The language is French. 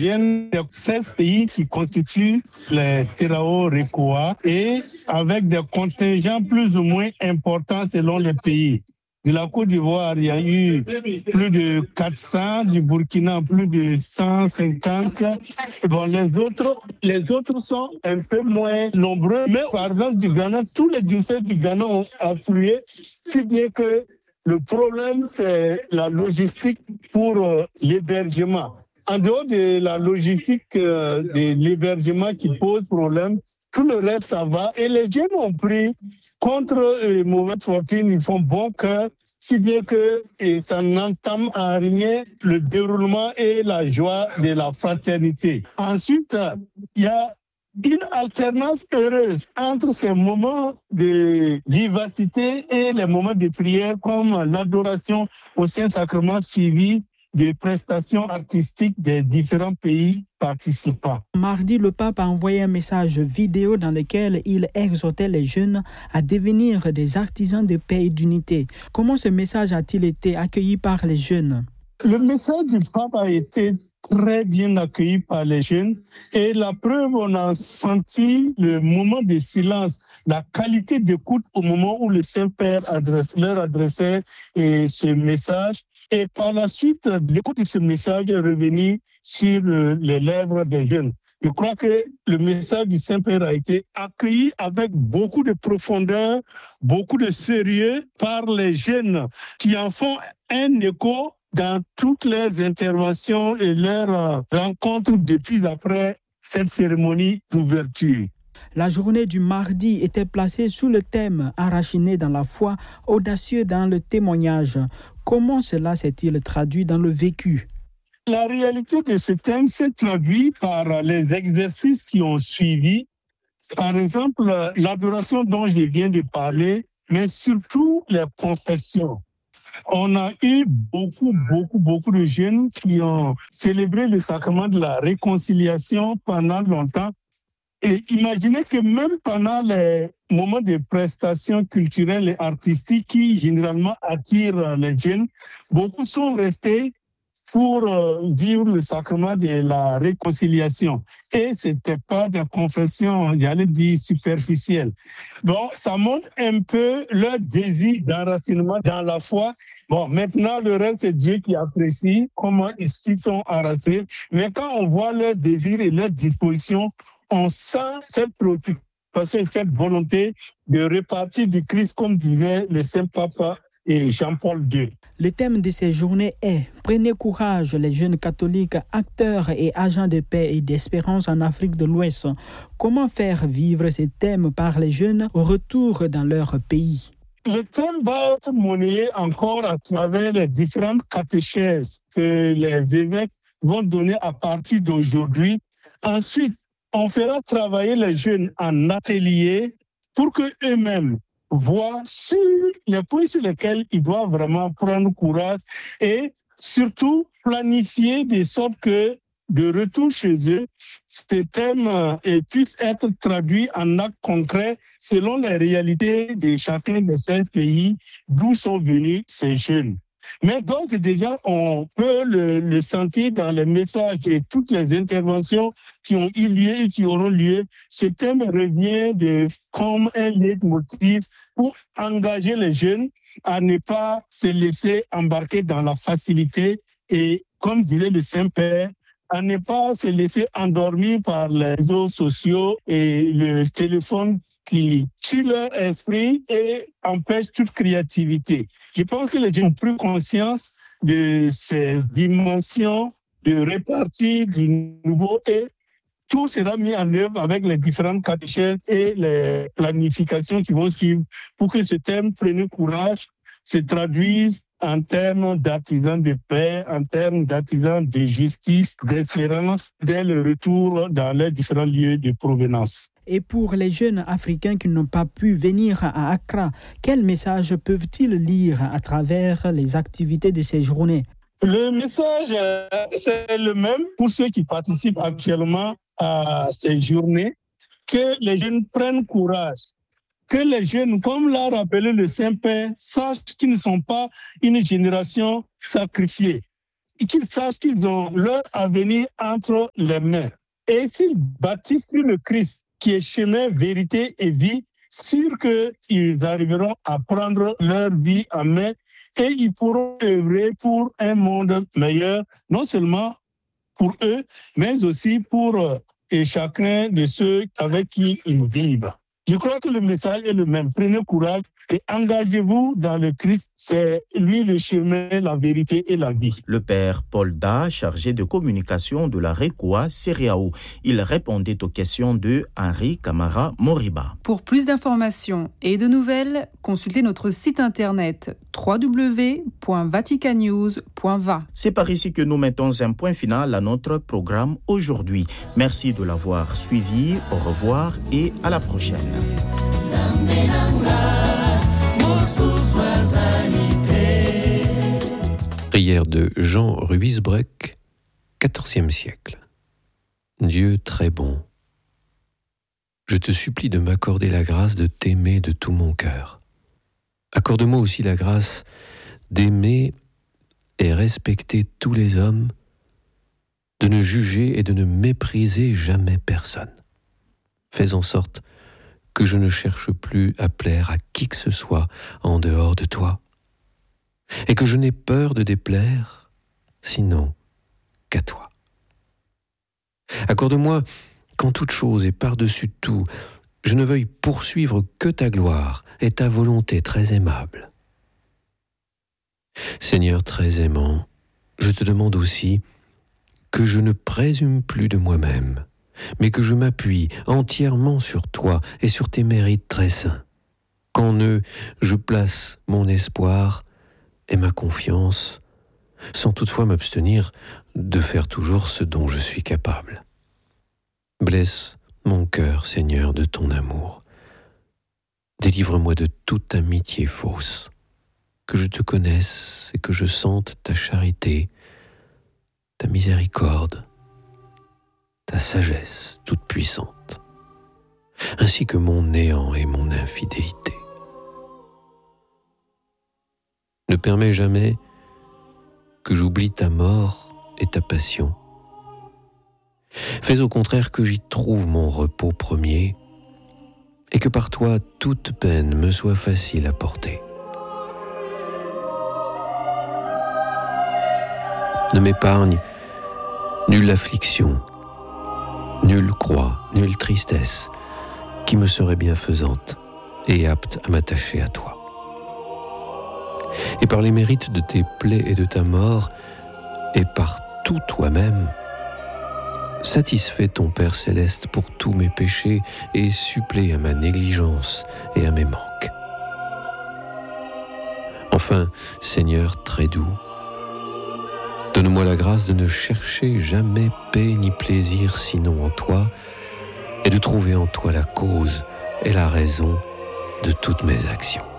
viennent de 16 pays qui constituent les CEDEAO RECOA et avec des contingents plus ou moins importants selon les pays. De la Côte d'Ivoire, il y a eu plus de 400, du Burkina plus de 150. Bon, les autres sont un peu moins nombreux, mais par exemple du Ghana, tous les diocèses du Ghana ont afflué, si bien que le problème, c'est la logistique pour l'hébergement. En dehors de la logistique de l'hébergement qui pose problème, tout le reste, ça va. Et les jeunes ont pris contre les mauvaises fortunes, ils font bon cœur, si bien que ça n'entame en rien le déroulement et la joie de la fraternité. Ensuite, il y a une alternance heureuse entre ces moments de vivacité et les moments de prière, comme l'adoration au Saint-Sacrement suivi des prestations artistiques des différents pays participants. Mardi, le pape a envoyé un message vidéo dans lequel il exhortait les jeunes à devenir des artisans de paix et d'unité. Comment ce message a-t-il été accueilli par les jeunes? Le message du pape a été très bien accueilli par les jeunes et la preuve, on a senti le moment de silence, la qualité d'écoute au moment où le Saint-Père leur adressait ce message. Et par la suite, l'écoute de ce message est revenu sur les lèvres des jeunes. Je crois que le message du Saint-Père a été accueilli avec beaucoup de profondeur, beaucoup de sérieux par les jeunes qui en font un écho dans toutes leurs interventions et leurs rencontres depuis après cette cérémonie d'ouverture. La journée du mardi était placée sous le thème « Enraciné dans la foi, audacieux dans le témoignage ». Comment cela s'est-il traduit dans le vécu? La réalité de ce thème s'est traduite par les exercices qui ont suivi. Par exemple, l'adoration dont je viens de parler, mais surtout les confessions. On a eu beaucoup de jeunes qui ont célébré le sacrement de la réconciliation pendant longtemps. Et imaginez que même pendant les moments de prestations culturelles et artistiques qui généralement attirent les jeunes, beaucoup sont restés pour vivre le sacrement de la réconciliation. Et ce n'était pas des confessions, j'allais dire, superficielles. Donc, ça montre un peu leur désir d'enracinement dans la foi. Bon, maintenant, le reste, c'est Dieu qui apprécie comment ils s'y sont enracinés. Mais quand on voit leur désir et leur disposition, on sent cette préoccupation et cette volonté de repartir du Christ, comme disait le Saint-Papa et Jean-Paul II. Le thème de ces journées est « Prenez courage, les jeunes catholiques, acteurs et agents de paix et d'espérance en Afrique de l'Ouest ». Comment faire vivre ces thèmes par les jeunes au retour dans leur pays? Le thème va être monnayé encore à travers les différentes catéchèses que les évêques vont donner à partir d'aujourd'hui. Ensuite, on fera travailler les jeunes en atelier pour qu'eux-mêmes voient sur les points sur lesquels ils doivent vraiment prendre courage et surtout planifier de sorte que de retour chez eux, ces thèmes puissent être traduits en actes concrets selon les réalités de chacun de ces pays d'où sont venus ces jeunes. Mais d'ores et déjà, on peut le sentir dans les messages et toutes les interventions qui ont eu lieu et qui auront lieu. Ce thème revient comme un leitmotiv pour engager les jeunes à ne pas se laisser embarquer dans la facilité et, comme disait le Saint-Père, à ne pas se laisser endormir par les réseaux sociaux et le téléphone qui tue leur esprit et empêche toute créativité. Je pense que les gens ont pris conscience de ces dimensions de répartie du nouveau et tout sera mis en œuvre avec les différentes catéchèses et les planifications qui vont suivre pour que ce thème « Prenez courage » se traduise en termes d'artisans de paix, en termes d'artisans de justice, d'espérance, dès le retour dans les différents lieux de provenance. Et pour les jeunes africains qui n'ont pas pu venir à Accra, quel message peuvent-ils lire à travers les activités de ces journées? Le message, c'est le même pour ceux qui participent actuellement à ces journées, que les jeunes prennent courage. Que les jeunes, comme l'a rappelé le Saint-Père, sachent qu'ils ne sont pas une génération sacrifiée. qu'ils sachent qu'ils ont leur avenir entre les mains. Et s'ils bâtissent sur le Christ, qui est chemin, vérité et vie, sûr qu'ils arriveront à prendre leur vie en main et ils pourront œuvrer pour un monde meilleur, non seulement pour eux, mais aussi pour chacun de ceux avec qui ils vivent. Je crois que le message est le même. Prenez courage et engagez-vous dans le Christ. C'est lui le chemin, la vérité et la vie. Le père Paul Da, chargé de communication de la RECOA Seriao. Il répondait aux questions de Henri Camara Moriba. Pour plus d'informations et de nouvelles, consultez notre site internet www.vaticannews.va. C'est par ici que nous mettons un point final à notre programme aujourd'hui. Merci de l'avoir suivi. Au revoir et à la prochaine. Prière de Jean Ruysbroeck, XIVe siècle. Dieu très bon, je te supplie de m'accorder la grâce de t'aimer de tout mon cœur. Accorde-moi aussi la grâce d'aimer et respecter tous les hommes, de ne juger et de ne mépriser jamais personne. Fais en sorte que je ne cherche plus à plaire à qui que ce soit en dehors de toi, et que je n'ai peur de déplaire, sinon qu'à toi. Accorde-moi qu'en toute chose et par-dessus tout, je ne veuille poursuivre que ta gloire et ta volonté très aimable. Seigneur très aimant, je te demande aussi que je ne présume plus de moi-même, mais que je m'appuie entièrement sur toi et sur tes mérites très saints. Qu'en eux, je place mon espoir et ma confiance, sans toutefois m'abstenir de faire toujours ce dont je suis capable. Blesse mon cœur, Seigneur, de ton amour. Délivre-moi de toute amitié fausse, que je te connaisse et que je sente ta charité, ta miséricorde, ta sagesse toute puissante, ainsi que mon néant et mon infidélité. Ne permets jamais que j'oublie ta mort et ta passion. Fais au contraire que j'y trouve mon repos premier et que par toi toute peine me soit facile à porter. Ne m'épargne nulle affliction, nulle croix, nulle tristesse qui me serait bienfaisante et apte à m'attacher à toi. Et par les mérites de tes plaies et de ta mort, et par tout toi-même, satisfais ton Père céleste pour tous mes péchés et supplée à ma négligence et à mes manques. Enfin, Seigneur très doux, donne-moi la grâce de ne chercher jamais paix ni plaisir sinon en toi, et de trouver en toi la cause et la raison de toutes mes actions.